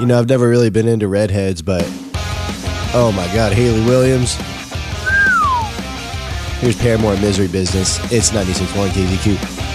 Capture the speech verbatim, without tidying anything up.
You know, I've never really been into redheads, but oh my God, Hayley Williams. Here's Paramore, Misery Business. It's ninety-six point one K Z Q.